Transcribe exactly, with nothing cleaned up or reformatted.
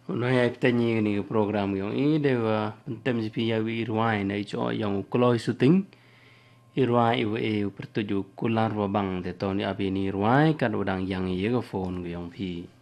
Noi ai tanya ni program yang ini dewa pentem si pia wi irwai na icho yang kloi suting irwai iwa e pertuju kular wabang de toni abi ni irwai kan udang yang ye ga phone yang pi